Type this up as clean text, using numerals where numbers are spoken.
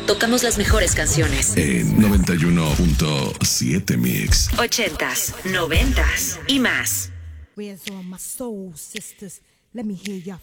Tocamos las mejores canciones. En 91.7 Mix. 80s, 90s y más. Where's all my soul sisters? Let me hear your